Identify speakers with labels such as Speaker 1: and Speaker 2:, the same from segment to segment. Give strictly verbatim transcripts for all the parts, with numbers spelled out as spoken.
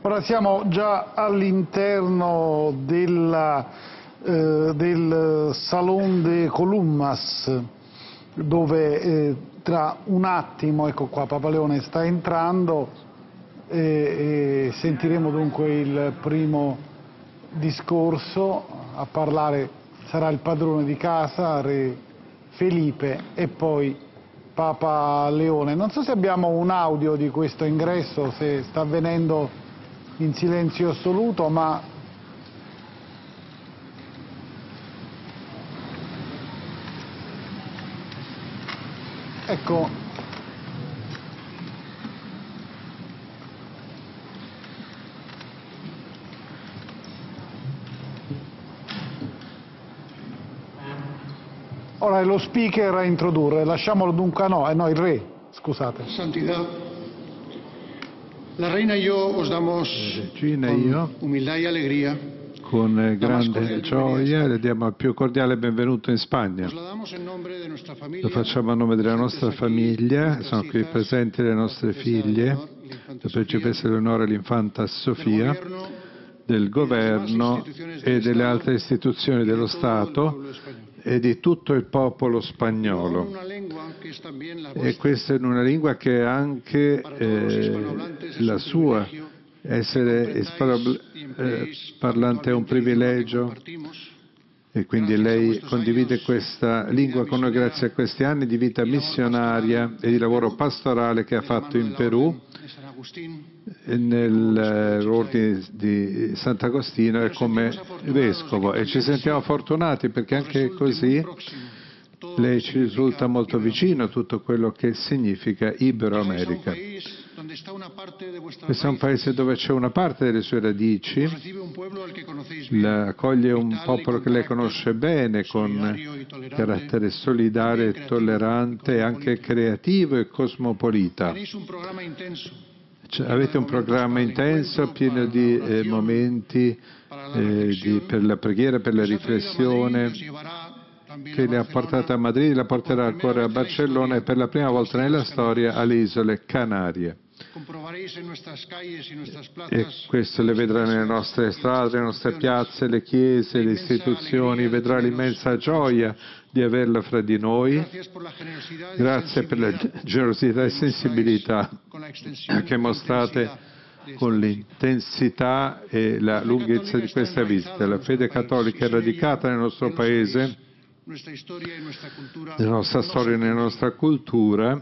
Speaker 1: Ora siamo già all'interno della, eh, del Salon de Columnas, dove eh, tra un attimo, ecco qua, Papa Leone sta entrando e, e sentiremo dunque il primo discorso. A parlare sarà il padrone di casa, Re Felipe, e poi Papa Leone. Non so se abbiamo un audio di questo ingresso, se sta avvenendo in silenzio assoluto, ma ecco, ora è lo speaker a introdurre, lasciamolo dunque, no, eh, no, il re, scusate.
Speaker 2: Santidad, la reina y yo os damos
Speaker 3: Regina e io,
Speaker 2: con humildad y alegría,
Speaker 3: con grande gioia, le diamo il più cordiale benvenuto in Spagna.
Speaker 2: os la damos en nombre de nuestra
Speaker 3: Lo
Speaker 2: familia,
Speaker 3: facciamo a nome della nostra famiglia, sono qui presenti le nostre figlie, la principessa Eleonora e l'infanta Sofia, del governo e delle altre istituzioni dello Stato e di tutto il popolo spagnolo. E questo in una lingua che è anche eh, la sua. Essere ispano- eh, parlante è un privilegio e quindi lei condivide questa lingua con noi grazie a questi anni di vita missionaria e di lavoro pastorale che ha fatto in Perù, nell'ordine di Sant'Agostino e come vescovo, e ci sentiamo fortunati perché anche così lei ci risulta molto vicino a tutto quello che significa Ibero-America. Questo è un paese dove c'è una parte delle sue radici, la accoglie un popolo che lei conosce bene, con carattere solidario e tollerante, anche creativo e cosmopolita. Cioè, avete un programma intenso, pieno di eh, momenti eh, di, per la preghiera, per la riflessione, che le ha portato a Madrid, la porterà ancora a Barcellona e per la prima volta nella storia alle Isole Canarie. E questo le vedrà nelle nostre strade, nelle nostre piazze, le chiese, le istituzioni, vedrà l'immensa gioia di averla fra di noi. Grazie per la generosità e sensibilità che mostrate con l'intensità e la lunghezza di questa visita. La fede cattolica è radicata nel nostro paese, nella nostra storia e nella nostra cultura,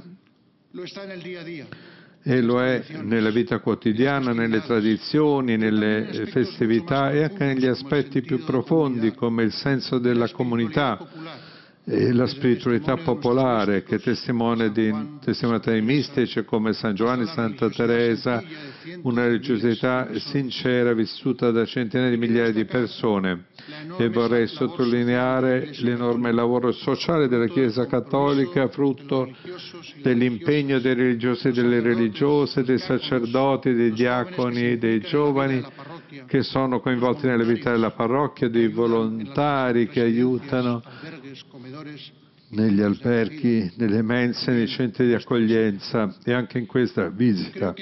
Speaker 3: e lo è nella vita quotidiana, nelle tradizioni, nelle festività e anche negli aspetti più profondi come il senso della comunità e la spiritualità popolare che testimonia di, testimoniata dai mistici come San Giovanni e Santa Teresa, una religiosità sincera vissuta da centinaia di migliaia di persone. E vorrei sottolineare l'enorme lavoro sociale della Chiesa Cattolica, frutto dell'impegno dei religiosi e delle religiose, dei sacerdoti, dei diaconi, dei giovani che sono coinvolti nella vita della parrocchia, dei volontari che aiutano negli alberghi, nelle mense, nei centri di accoglienza e anche in questa visita.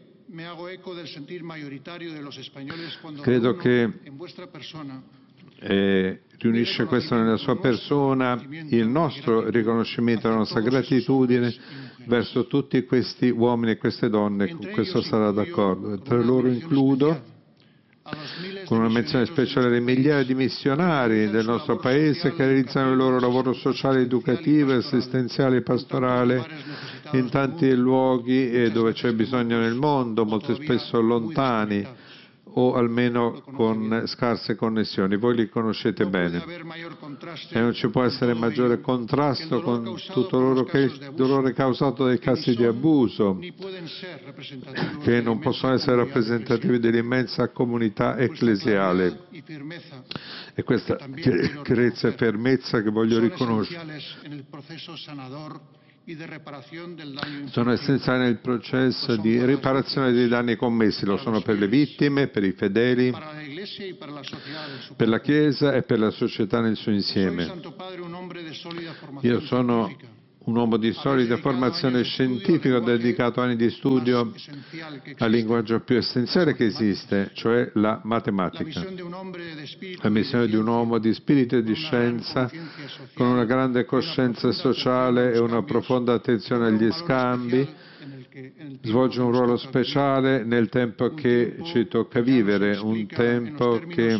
Speaker 3: Credo che eh, riunisce questo nella sua persona il nostro riconoscimento, la nostra gratitudine verso tutti questi uomini e queste donne, con questo sarà d'accordo. Tra loro includo, con una menzione speciale alle migliaia di missionari del nostro paese che realizzano il loro lavoro sociale, educativo, assistenziale e pastorale in tanti luoghi e dove c'è bisogno nel mondo, molto spesso lontani o almeno con scarse connessioni. Voi li conoscete bene e non ci può essere maggiore contrasto con tutto loro che il dolore causato dai casi di abuso, che non possono essere rappresentativi dell'immensa comunità ecclesiale. E questa chiarezza e fermezza che voglio riconoscere sono essenziali nel processo di riparazione dei danni commessi, lo sono per le vittime, per i fedeli, per la Chiesa e per la società nel suo insieme. Io sono un uomo di solida formazione scientifica, dedicato anni di studio al linguaggio più essenziale che esiste, cioè la matematica. La missione di un uomo di spirito e di scienza, con una grande coscienza sociale e una profonda attenzione agli scambi, svolge un ruolo speciale nel tempo che ci tocca vivere, un tempo che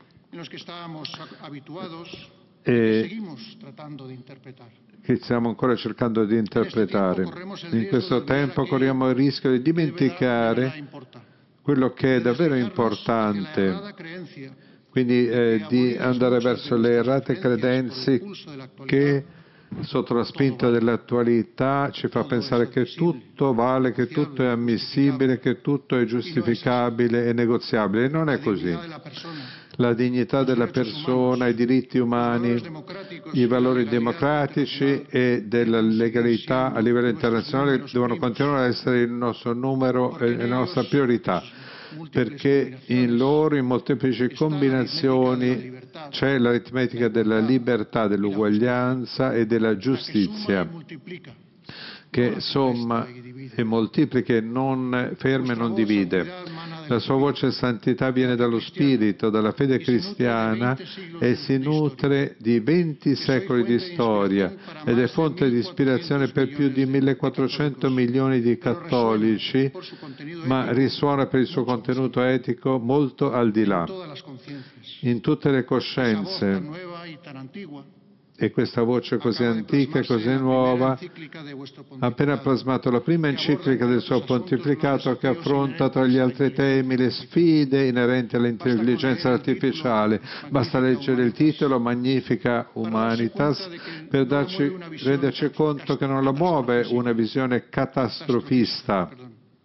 Speaker 3: e che stiamo ancora cercando di interpretare. In questo tempo corriamo il rischio di dimenticare quello che è davvero importante, quindi eh, di andare verso le errate credenze che, sotto la spinta dell'attualità, ci fa pensare che tutto vale, che tutto è ammissibile, che tutto è giustificabile e negoziabile. E non è così. La dignità della persona, i diritti umani, i valori democratici e della legalità a livello internazionale devono continuare a essere il nostro numero e la nostra priorità, perché in loro, in molteplici combinazioni, c'è l'aritmetica della libertà, dell'uguaglianza e della giustizia, che somma e moltiplica e non ferma e non divide. La sua voce santità viene dallo spirito, dalla fede cristiana e si nutre di venti secoli di storia ed è fonte di ispirazione per più di millequattrocento milioni di cattolici, ma risuona per il suo contenuto etico molto al di là, in tutte le coscienze. E questa voce così antica e così nuova ha appena plasmato la prima enciclica del suo pontificato, che affronta tra gli altri temi le sfide inerenti all'intelligenza artificiale. Basta leggere il titolo, Magnifica Humanitas, per darci, renderci conto che non la muove una visione catastrofista,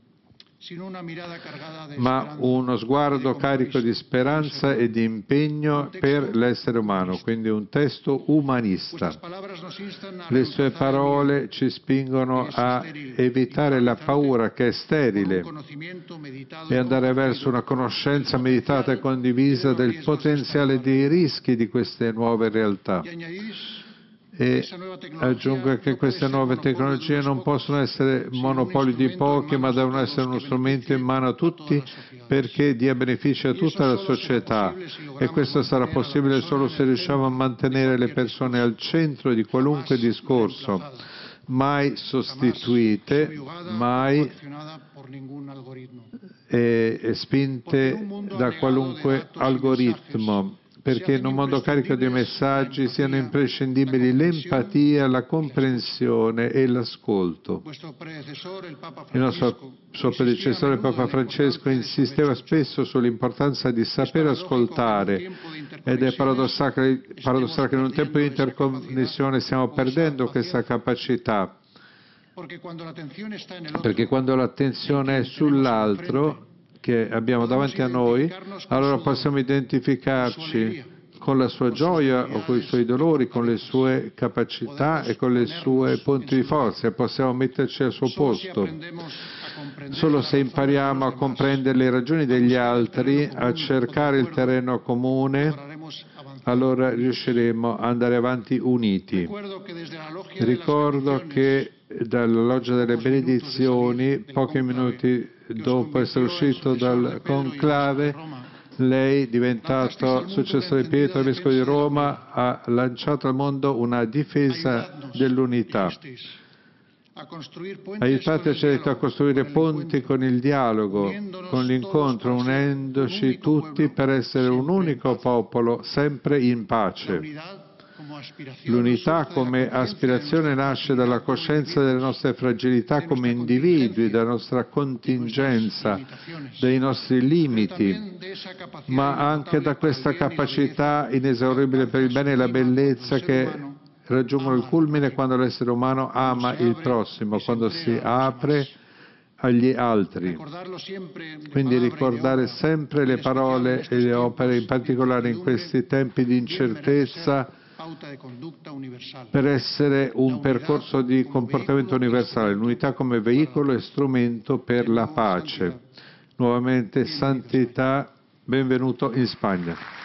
Speaker 3: ma uno sguardo carico di speranza e di impegno per l'essere umano, quindi un testo umanista. Le sue parole ci spingono a evitare la paura, che è sterile, e andare verso una conoscenza meditata e condivisa del potenziale dei rischi di queste nuove realtà. E aggiungo che queste nuove tecnologie non possono essere monopoli di pochi, ma devono essere uno strumento in mano a tutti, perché dia benefici a tutta la società. E questo sarà possibile solo se riusciamo a mantenere le persone al centro di qualunque discorso, mai sostituite, mai e, e spinte da qualunque algoritmo, perché in un mondo carico di messaggi siano imprescindibili l'empatia, la comprensione e l'ascolto. Il nostro suo predecessore, il Papa Francesco, insisteva spesso sull'importanza di saper ascoltare, ed è paradossale, paradossale che in un tempo di interconnessione stiamo perdendo questa capacità, perché quando l'attenzione è sull'altro che abbiamo davanti a noi, allora possiamo identificarci con la sua gioia o con i suoi dolori, con le sue capacità e con le sue punti di forza, e possiamo metterci al suo posto. Solo se impariamo a comprendere le ragioni degli altri, a cercare il terreno comune, allora riusciremo ad andare avanti uniti. Ricordo che dalla Loggia delle Benedizioni, pochi minuti dopo essere uscito dal conclave, lei, diventato successore di Pietro, vescovo di Roma, ha lanciato al mondo una difesa dell'unità. Aiutateci a costruire ponti con il dialogo, con l'incontro, unendoci tutti per essere un unico popolo, sempre in pace. L'unità come aspirazione nasce dalla coscienza delle nostre fragilità come individui, dalla nostra contingenza, dai nostri limiti, ma anche da questa capacità inesauribile per il bene e la bellezza che raggiungono il culmine quando l'essere umano ama il prossimo, quando si apre agli altri. Quindi ricordare sempre le parole e le opere, in particolare in questi tempi di incertezza, per essere un percorso di comportamento universale, l'unità come veicolo e strumento per la pace. Nuovamente, santità, benvenuto in Spagna.